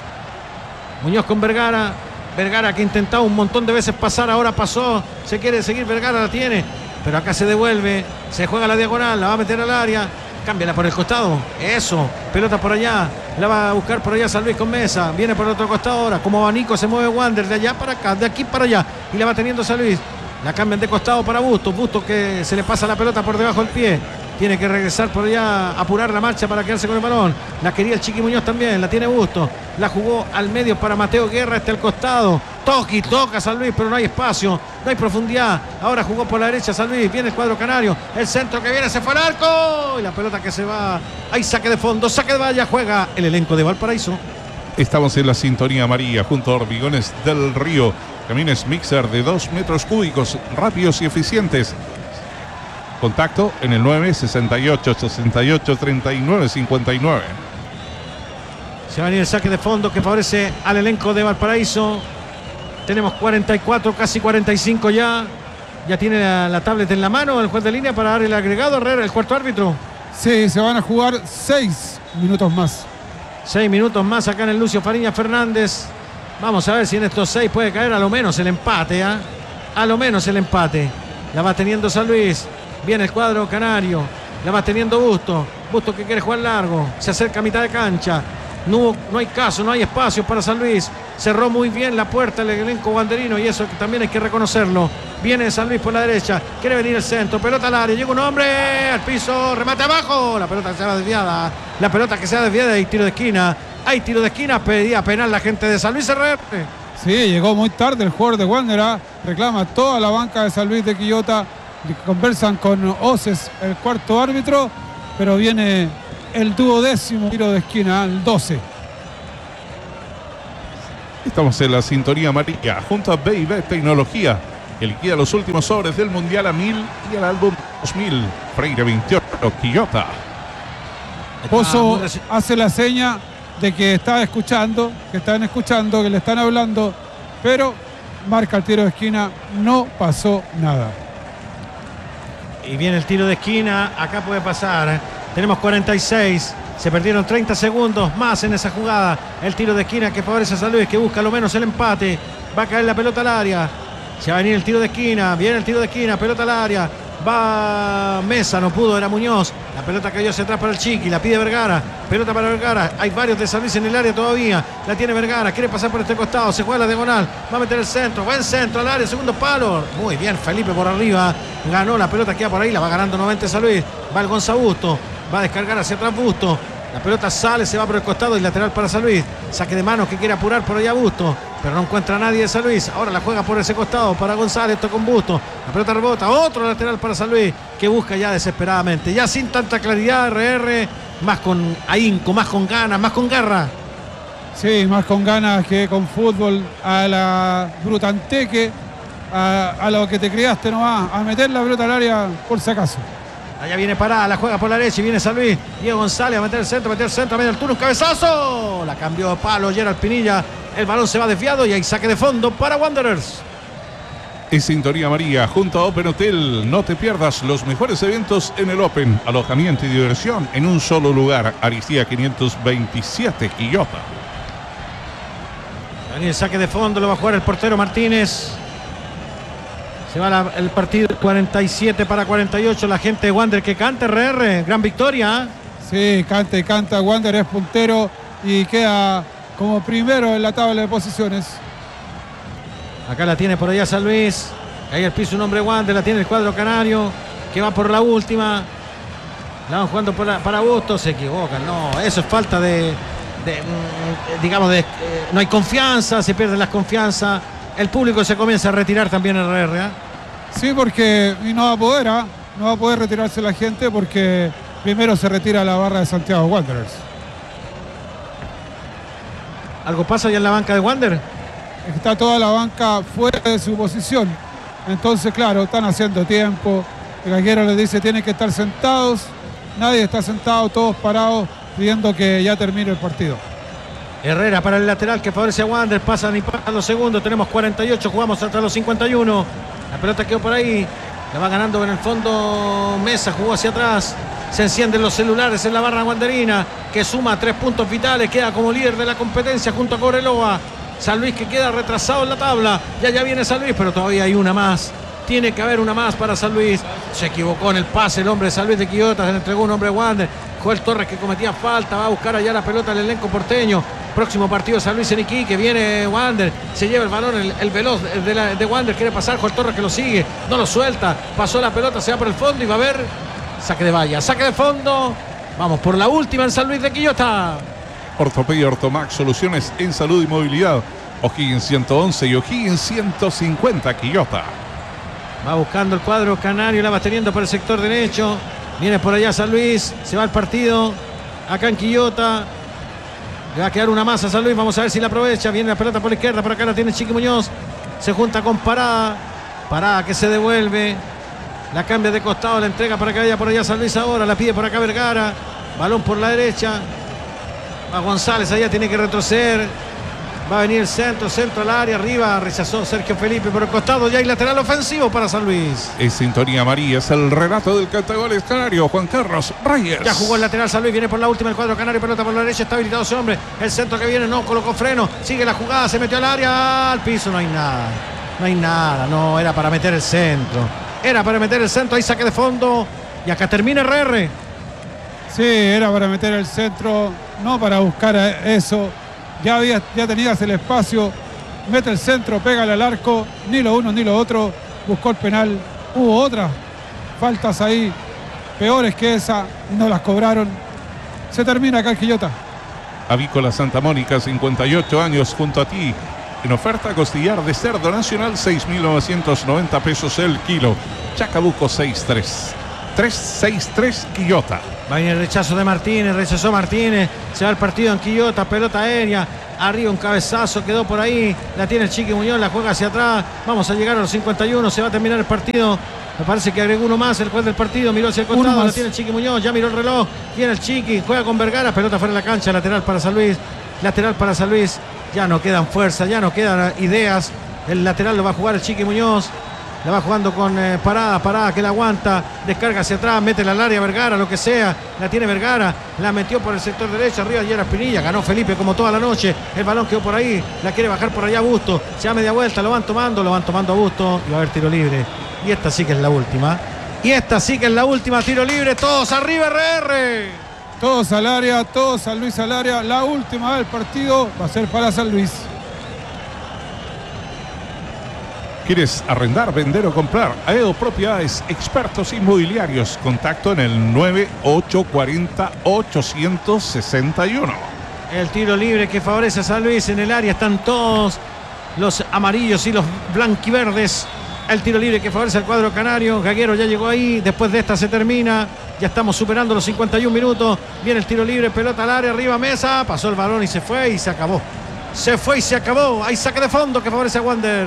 Muñoz con Vergara. Vergara que ha intentado un montón de veces pasar, ahora pasó. Se quiere seguir, Vergara la tiene. Pero acá se devuelve, se juega la diagonal, la va a meter al área. Cámbiala por el costado, eso, pelota por allá, la va a buscar por allá San Luis con Mesa, viene por el otro costado ahora, como abanico se mueve Wander de allá para acá, de aquí para allá, y la va teniendo San Luis, la cambian de costado para Bustos, Bustos que se le pasa la pelota por debajo del pie, tiene que regresar por allá, apurar la marcha para quedarse con el balón, la quería el Chiqui Muñoz también, la tiene Bustos, la jugó al medio para Mateo Guerra, al costado, toca San Luis, pero no hay espacio, no hay profundidad, ahora jugó por la derecha San Luis, viene el cuadro canario, el centro que viene, se fue al arco, y la pelota que se va, hay saque de fondo, saque de valla, juega el elenco de Valparaíso. Estamos en la sintonía amarilla junto a Hormigones del Río, camiones mixer de 2 metros cúbicos, rápidos y eficientes. Contacto en el 968 68 39 59. Se va a venir el saque de fondo que favorece al elenco de Valparaíso. Tenemos 44, casi 45 ya. Ya tiene la tablet en la mano el juez de línea para dar el agregado. Herrera, el cuarto árbitro. Sí, se van a jugar 6 minutos más. 6 minutos más acá en el Lucio Fariña Fernández. Vamos a ver si en estos 6 puede caer a lo menos el empate. A lo menos el empate. La va teniendo San Luis. Viene el cuadro canario. La va teniendo Bustos. Bustos que quiere jugar largo. Se acerca a mitad de cancha. No hay caso, no hay espacio para San Luis. Cerró muy bien la puerta el elenco wanderino y eso también hay que reconocerlo. Viene San Luis por la derecha. Quiere venir el centro. Pelota al área. Llega un hombre al piso. Remate abajo. La pelota que se va desviada. La pelota que se va desviada. Y tiro de esquina. Hay tiro de esquina. Pedía penal la gente de San Luis RR. Sí, llegó muy tarde el jugador de Wander. Reclama toda la banca de San Luis de Quillota. Conversan con Oces, el cuarto árbitro. Pero viene el 12º tiro de esquina, el 12. Estamos en la sintonía amarilla junto a B&B Tecnología, que liquida los últimos sobres del Mundial a 1000 y el álbum 2000. Freire 28, Quillota. Pozo hace la seña de que está escuchando, que le están hablando, pero marca el tiro de esquina, no pasó nada. Y viene el tiro de esquina, acá puede pasar. Tenemos 46. Se perdieron 30 segundos más en esa jugada. El tiro de esquina que favorece a San Luis, que busca lo menos el empate. Va a caer la pelota al área. Se va a venir el tiro de esquina. Viene el tiro de esquina, pelota al área. Va Mesa, no pudo, era Muñoz. La pelota cayó hacia atrás para el Chiqui, la pide Vergara. Pelota para Vergara. Hay varios de San Luis en el área todavía. La tiene Vergara, quiere pasar por este costado. Se juega la diagonal, va a meter el centro. Buen centro al área, segundo palo. Muy bien, Felipe por arriba. Ganó la pelota, queda por ahí, la va ganando nuevamente San Luis. Va el Gonza Busto, va a descargar hacia atrás Busto. La pelota sale, se va por el costado y lateral para San Luis. Saque de manos que quiere apurar por allá Busto, pero no encuentra a nadie de San Luis. Ahora la juega por ese costado para González, esto con Busto. La pelota rebota, otro lateral para San Luis, que busca ya desesperadamente. Ya sin tanta claridad RR, más con ahínco, más con ganas, más con garra. Sí, más con ganas que con fútbol, a la Brutanteque, a lo que te criaste nomás, a meter la pelota al área por si acaso. Allá viene parada, la juega por la derecha y viene San Luis. Diego González a meter el centro, a media altura, un cabezazo. La cambió de palo Gerald Pinilla. El balón se va desviado y hay saque de fondo para Wanderers. En sintonía amarilla junto a Open Hotel. No te pierdas los mejores eventos en el Open. Alojamiento y diversión en un solo lugar. Aristía 527, Quillota. El saque de fondo lo va a jugar el portero Martínez. Se va el partido 47 para 48. La gente de Wander que canta RR. Gran victoria. Sí, canta. Wander es puntero y queda como primero en la tabla de posiciones. Acá la tiene por allá San Luis. Ahí el piso un hombre Wander. La tiene el cuadro canario, que va por la última. La van jugando para Bustos. Se equivocan. No, eso es falta no hay confianza. Se pierde la confianza. El público se comienza a retirar también en RR. Sí, porque no va a poder retirarse la gente porque primero se retira la barra de Santiago Wanderers. ¿Algo pasa ya en la banca de Wander? Está toda la banca fuera de su posición. Entonces, claro, están haciendo tiempo. El gaguero les dice tienen que estar sentados. Nadie está sentado, todos parados, pidiendo que ya termine el partido. Herrera para el lateral que favorece a Wander. Pasan y pasan los segundos. Tenemos 48, jugamos hasta los 51. La pelota quedó por ahí. La va ganando en el fondo Mesa, jugó hacia atrás. Se encienden los celulares en la barra wanderina, que suma 3 puntos vitales. Queda como líder de la competencia junto a Cobreloa. San Luis que queda retrasado en la tabla. Ya viene San Luis, pero todavía hay una más. Tiene que haber una más para San Luis. Se equivocó en el pase el hombre de San Luis de Quillota. Se le entregó un hombre a Wander. Joel Torres que cometía falta. Va a buscar allá la pelota el elenco porteño. Próximo partido San Luis en Iquique. Viene Wander. Se lleva el balón el veloz de Wander. Quiere pasar Joel Torres que lo sigue. No lo suelta. Pasó la pelota. Se va por el fondo y va a haber saque de valla. Saque de fondo. Vamos por la última en San Luis de Quillota. Ortopedia Ortomax, soluciones en salud y movilidad. O'Higgins 111 y O'Higgins 150, Quillota. Va buscando el cuadro canario, la va teniendo por el sector derecho. Viene por allá San Luis, se va el partido. Acá en Quillota. Le va a quedar una masa a San Luis, vamos a ver si la aprovecha. Viene la pelota por la izquierda, por acá la tiene Chiqui Muñoz. Se junta con Parada. Parada que se devuelve. La cambia de costado, la entrega para que vaya por allá San Luis ahora. La pide por acá Vergara. Balón por la derecha. Va González, allá tiene que retroceder. Va a venir el centro al área, arriba, rechazó Sergio Felipe por el costado, ya hay lateral ofensivo para San Luis. Es sintonía amarilla, es el relato del cantagoles canario, Juan Carlos Reyes. Ya jugó el lateral San Luis, viene por la última el cuadro canario, pelota por la derecha, está habilitado ese hombre, el centro que viene, no colocó freno, sigue la jugada, se metió al área, al piso, no hay nada, no, era para meter el centro, hay saque de fondo, y acá termina RR. Sí, era para meter el centro, no para buscar eso. Ya tenías el espacio, mete el centro, pégale al arco, ni lo uno ni lo otro, buscó el penal. Hubo otras faltas ahí peores que esa y no las cobraron. Se termina acá el Quillota. Avícola Santa Mónica, 58 años junto a ti. En oferta, costillar de cerdo nacional, 6.990 pesos el kilo. Chacabuco, 6.3. 363 Quillota. Va en el rechazo de Martínez, rechazó Martínez, se va el partido en Quillota, pelota aérea, arriba un cabezazo, quedó por ahí, la tiene el Chiqui Muñoz, la juega hacia atrás, vamos a llegar a los 51, se va a terminar el partido, me parece que agregó uno más, el juez del partido, miró hacia el costado, la tiene el Chiqui Muñoz, ya miró el reloj, tiene el Chiqui, juega con Vergara, pelota fuera de la cancha, lateral para San Luis, ya no quedan fuerzas, ya no quedan ideas, el lateral lo va a jugar el Chiqui Muñoz. La va jugando con Parada que la aguanta, descarga hacia atrás, mete al área Vergara, lo que sea, la tiene Vergara, la metió por el sector derecho, arriba Yera Pinilla, ganó Felipe como toda la noche, el balón quedó por ahí, la quiere bajar por allá a Busto, se da media vuelta, lo van tomando a Busto y va a haber tiro libre. Y esta sí que es la última, tiro libre, todos arriba RR. Todos al área, todos San Luis al área, la última del partido va a ser para San Luis. ¿Quieres arrendar, vender o comprar? Aedo Propiedades, expertos inmobiliarios. Contacto en el 9840-861. El tiro libre que favorece a San Luis en el área. Están todos los amarillos y los blanquiverdes. El tiro libre que favorece al cuadro canario. Gaguero ya llegó ahí. Después de esta se termina. Ya estamos superando los 51 minutos. Viene el tiro libre, pelota al área, arriba Mesa. Pasó el balón y se fue y se acabó. Hay saque de fondo que favorece a Wander.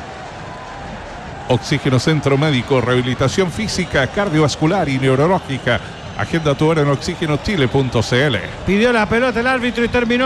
Oxígeno Centro Médico, rehabilitación física, cardiovascular y neurológica. Agenda tu hora en oxigenochile.cl. Pidió la pelota el árbitro y terminó.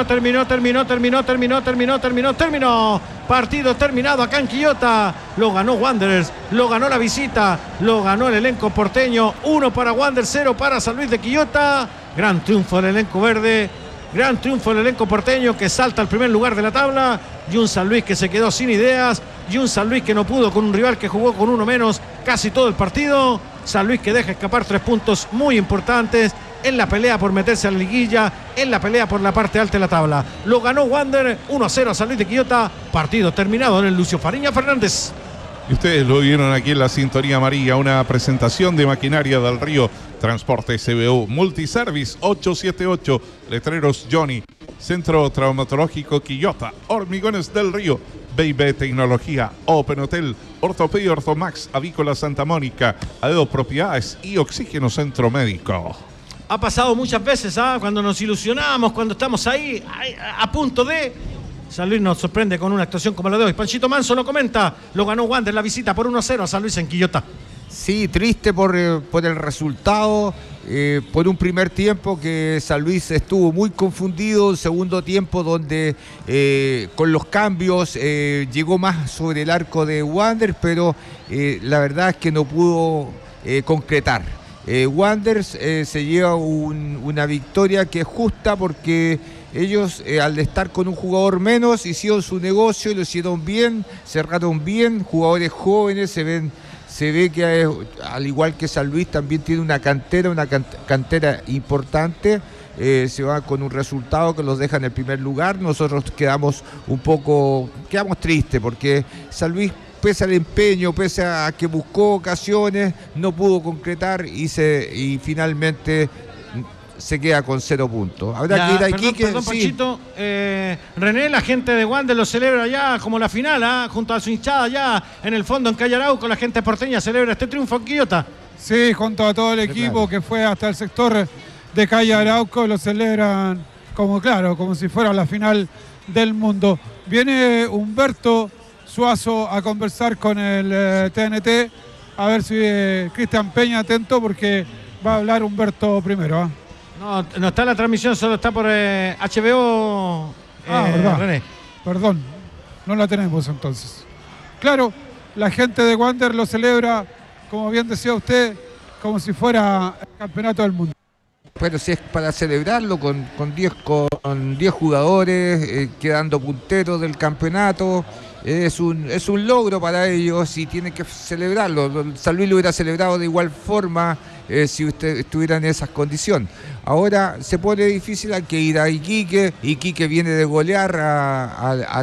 Partido terminado acá en Quillota. Lo ganó Wanderers, lo ganó la visita, lo ganó el elenco porteño. 1 para Wanderers, 0 para San Luis de Quillota. Gran triunfo del elenco verde. Gran triunfo del elenco porteño que salta al primer lugar de la tabla. Y un San Luis que se quedó sin ideas. Y un San Luis que no pudo con un rival que jugó con uno menos casi todo el partido. San Luis que deja escapar 3 puntos muy importantes en la pelea por meterse a la liguilla, en la pelea por la parte alta de la tabla. Lo ganó Wander 1-0 a San Luis de Quillota. Partido terminado en el Lucio Fariña Fernández. Y ustedes lo vieron aquí en la Sintonía Amarilla, una presentación de Maquinaria del Río, Transporte CBU, Multiservice 878, Letreros Johnny, Centro Traumatológico Quillota, Hormigones del Río, B&B Tecnología, Open Hotel, Ortopedia Ortomax, Avícola Santa Mónica, Aedo Propiedades y Oxígeno Centro Médico. Ha pasado muchas veces, cuando nos ilusionamos, cuando estamos ahí a punto de... San Luis nos sorprende con una actuación como la de hoy. Panchito Manso lo comenta, lo ganó Wander la visita por 1-0 a San Luis en Quillota. Sí, triste por el resultado, por un primer tiempo que San Luis estuvo muy confundido, un segundo tiempo donde con los cambios llegó más sobre el arco de Wander, pero la verdad es que no pudo concretar. Wanderers se lleva una victoria que es justa porque ellos al estar con un jugador menos hicieron su negocio, lo hicieron bien, cerraron bien, jugadores jóvenes, se ve que al igual que San Luis también tiene una cantera importante. Se va con un resultado que los deja en el primer lugar. Nosotros quedamos tristes porque San Luis, pese al empeño, pese a que buscó ocasiones, no pudo concretar y finalmente se queda con 0 puntos. Habrá que ir aquí. Perdón, Panchito. René, la gente de Wander lo celebra ya como la final, junto a su hinchada ya en el fondo en Calle Arauco. La gente porteña celebra este triunfo en Quillota. Sí, junto a todo el equipo que fue hasta el sector de Calle Arauco, lo celebran como si fuera la final del mundo. Viene Humberto Suazo a conversar con el TNT, a ver si Cristian Peña atento porque va a hablar Humberto primero. No está la transmisión, solo está por HBO. Verdad. René. Perdón, no la tenemos entonces. Claro, la gente de Wander lo celebra, como bien decía usted, como si fuera el campeonato del mundo. Bueno, si es para celebrarlo con 10 jugadores, quedando punteros del campeonato, es un logro para ellos y tienen que celebrarlo. San Luis lo hubiera celebrado de igual forma si usted estuviera en esas condiciones. Ahora se pone difícil, hay que ir a Iquique. Iquique viene de golear a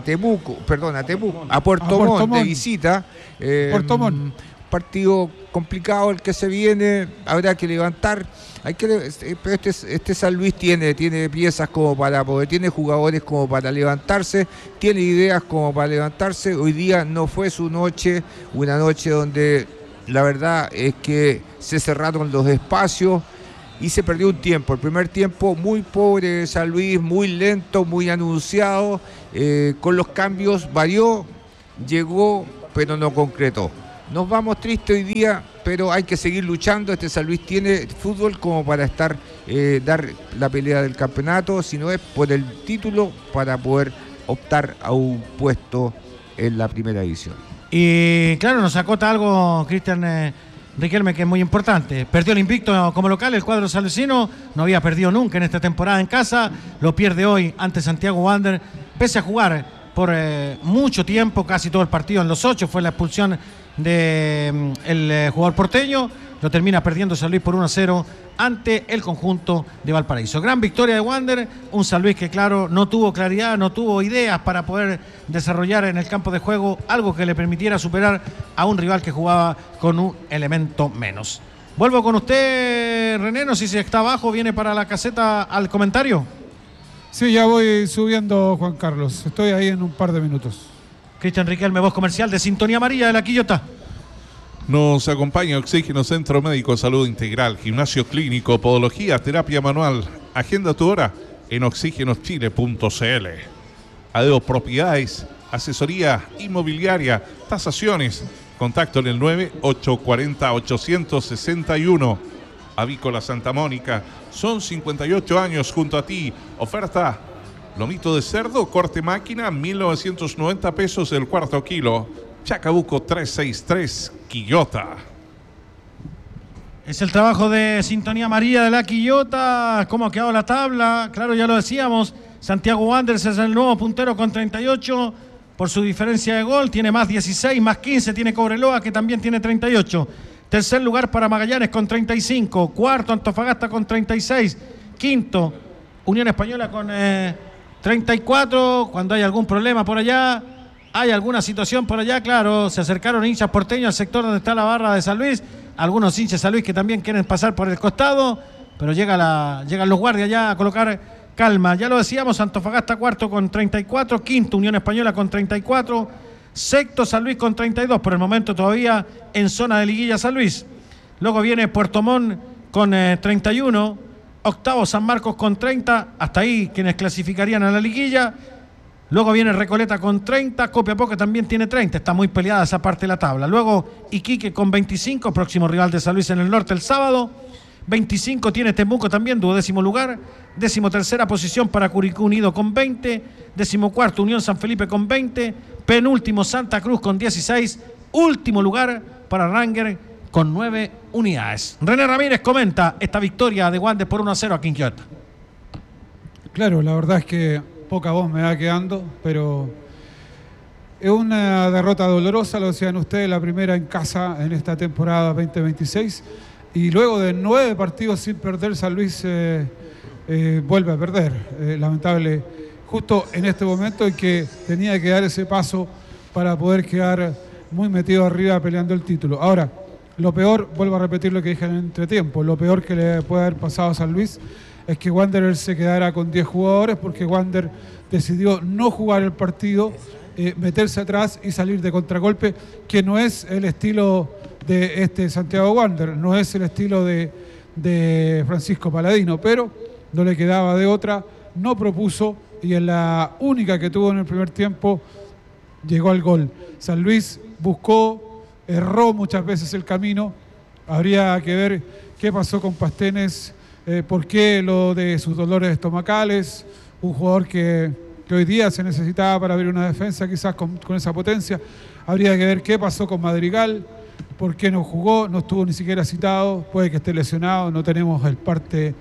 Puerto Montt de visita. Puerto Montt. Partido complicado el que se viene, habrá que levantar. Pero este San Luis tiene piezas como para poder, tiene jugadores como para levantarse, tiene ideas como para levantarse. Hoy día no fue su noche, una noche donde la verdad es que se cerraron los espacios y se perdió un tiempo. El primer tiempo muy pobre de San Luis, muy lento, muy anunciado, con los cambios varió, llegó, pero no concretó. Nos vamos tristes hoy día, pero hay que seguir luchando. Este San Luis tiene fútbol como para dar la pelea del campeonato, si no es por el título, para poder optar a un puesto en la primera división. Y claro, nos acota algo Cristian Riquelme, que es muy importante. Perdió el invicto como local, el cuadro salesino no había perdido nunca en esta temporada en casa, lo pierde hoy ante Santiago Wanderers, pese a jugar por mucho tiempo, casi todo el partido en los 8, fue la expulsión del jugador porteño, lo termina perdiendo San Luis por 1-0 ante el conjunto de Valparaíso. Gran victoria de Wanderers, un San Luis que claro, no tuvo claridad, no tuvo ideas para poder desarrollar en el campo de juego algo que le permitiera superar a un rival que jugaba con un elemento menos. Vuelvo con usted, René, no sé si está abajo, viene para la caseta al comentario. Sí, ya voy subiendo, Juan Carlos, estoy ahí en un par de minutos. Cristian Riquelme, voz comercial de Sintonía Amarilla de La Quillota. Nos acompaña Oxígeno Centro Médico Salud Integral, Gimnasio Clínico, Podología, Terapia Manual. Agenda tu hora en oxigenoschile.cl. Adeo Propiedades, asesoría inmobiliaria, tasaciones. Contacto en el 9840-861. Avícola Santa Mónica, son 58 años junto a ti. Oferta: lomito de cerdo, corte máquina, 1.990 pesos el cuarto kilo. Chacabuco 363, Quillota. Es el trabajo de Sintonía Amarilla de La Quillota. ¿Cómo ha quedado la tabla? Claro, ya lo decíamos. Santiago Wanderers es el nuevo puntero con 38 por su diferencia de gol. Tiene más 16, más 15 tiene Cobreloa, que también tiene 38. Tercer lugar para Magallanes con 35. Cuarto, Antofagasta con 36. Quinto, Unión Española con 34. Cuando hay algún problema por allá, hay alguna situación por allá, claro, se acercaron hinchas porteños al sector donde está la barra de San Luis. Algunos hinchas de San Luis que también quieren pasar por el costado, pero llegan los guardias ya a colocar calma. Ya lo decíamos, Antofagasta cuarto con 34. Quinto, Unión Española con 34. Sexto, San Luis con 32. Por el momento todavía en zona de liguilla San Luis. Luego viene Puerto Montt con 31. Octavo, San Marcos con 30. Hasta ahí quienes clasificarían a la liguilla. Luego viene Recoleta con 30. Copiapó, que también tiene 30. Está muy peleada esa parte de la tabla. Luego Iquique con 25. Próximo rival de San Luis en el norte el sábado. 25 tiene Temuco también, 12º lugar. 13ª posición para Curicó Unido con 20. 14º Unión San Felipe con 20. Penúltimo Santa Cruz con 16. Último lugar para Ranger con 9 unidades. René Ramírez comenta esta victoria de Wanderers por 1-0 a Quillota. Claro, la verdad es que poca voz me va quedando, pero es una derrota dolorosa, lo decían ustedes, la primera en casa en esta temporada 2026. Y luego de 9 partidos sin perder, San Luis vuelve a perder. Lamentable, justo en este momento en que tenía que dar ese paso para poder quedar muy metido arriba peleando el título. Ahora, lo peor, vuelvo a repetir lo que dije en el entretiempo, lo peor que le puede haber pasado a San Luis es que Wanderers se quedara con 10 jugadores, porque Wanderers decidió no jugar el partido, meterse atrás y salir de contragolpe, que no es el estilo de este Santiago Wanderers, no es el estilo de Francisco Paladino, pero no le quedaba de otra, no propuso, y en la única que tuvo en el primer tiempo llegó al gol. San Luis buscó, erró muchas veces el camino. Habría que ver qué pasó con Pastenes, por qué lo de sus dolores estomacales, un jugador que hoy día se necesitaba para abrir una defensa quizás con esa potencia. Habría que ver qué pasó con Madrigal, por qué no jugó, no estuvo ni siquiera citado, puede que esté lesionado, no tenemos el parte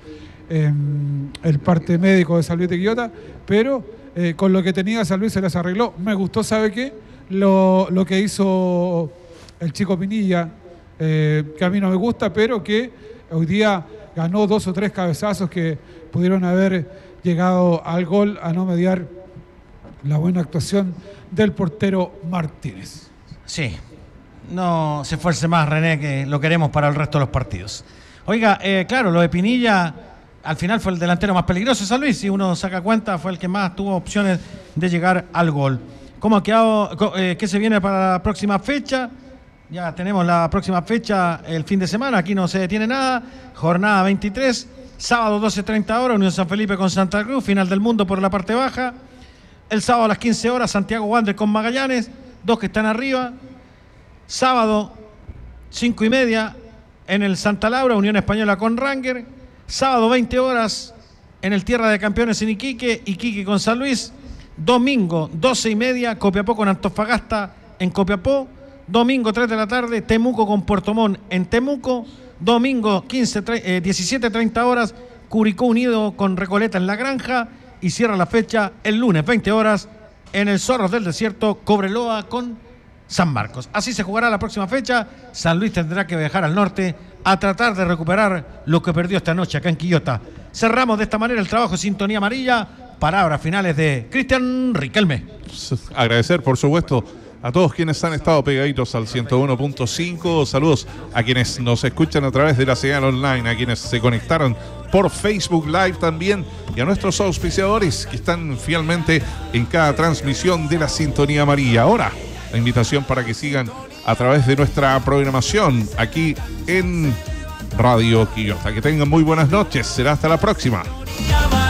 médico de San Luis de Quillota, pero con lo que tenía San Luis se las arregló. Me gustó, ¿sabe qué? lo que hizo el chico Pinilla, que a mí no me gusta, pero que hoy día ganó 2 o 3 cabezazos que pudieron haber llegado al gol a no mediar la buena actuación del portero Martínez. Sí, no se esfuerce más, René, que lo queremos para el resto de los partidos. Oiga, claro, lo de Pinilla al final fue el delantero más peligroso de San Luis. Si uno saca cuenta, fue el que más tuvo opciones de llegar al gol. ¿Cómo ha quedado? ¿Qué se viene para la próxima fecha? Ya tenemos la próxima fecha el fin de semana. Aquí no se detiene nada. Jornada 23. Sábado 12:30 horas, Unión San Felipe con Santa Cruz. Final del mundo por la parte baja. El sábado a las 15 horas, Santiago Wanderers con Magallanes. 2 que están arriba. Sábado 5:30 en el Santa Laura, Unión Española con Ranger. Sábado 20 horas en el Tierra de Campeones en Iquique, Iquique con San Luis. Domingo 12:30, Copiapó con Antofagasta en Copiapó. Domingo 3 de la tarde, Temuco con Puerto Montt en Temuco. Domingo 17:30 horas, Curicó Unido con Recoleta en La Granja. Y cierra la fecha el lunes 20 horas en el Zorros del Desierto, Cobreloa con San Marcos. Así se jugará la próxima fecha. San Luis tendrá que viajar al norte a tratar de recuperar lo que perdió esta noche acá en Quillota. Cerramos de esta manera el trabajo de Sintonía Amarilla. Palabras finales de Cristian Riquelme. Agradecer, por supuesto, a todos quienes han estado pegaditos al 101.5. Saludos a quienes nos escuchan a través de la señal online, a quienes se conectaron por Facebook Live también, y a nuestros auspiciadores que están fielmente en cada transmisión de la Sintonía Amarilla. Ahora, la invitación para que sigan a través de nuestra programación aquí en Radio Quillota. Que tengan muy buenas noches. Será hasta la próxima.